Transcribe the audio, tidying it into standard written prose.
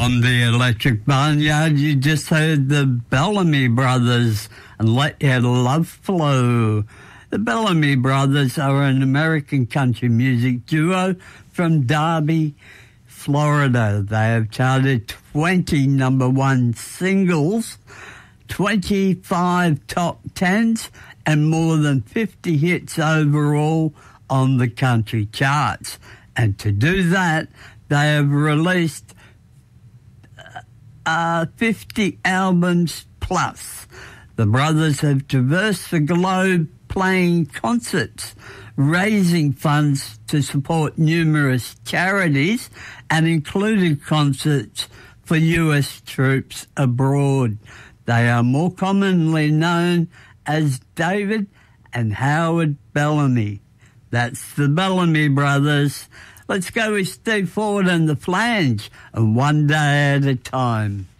On the Electric Barnyard, you just heard the Bellamy Brothers and Let Your Love Flow. The Bellamy Brothers are an American country music duo from Derby, Florida. They have charted 20 number one singles, 25 top tens, and more than 50 hits overall on the country charts. And to do that, they have released 50 albums plus. The brothers have traversed the globe playing concerts, raising funds to support numerous charities, and including concerts for US troops abroad. They are more commonly known as David and Howard Bellamy. That's the Bellamy Brothers. Let's go with Steve Ford and the Flange, and One Day at a Time.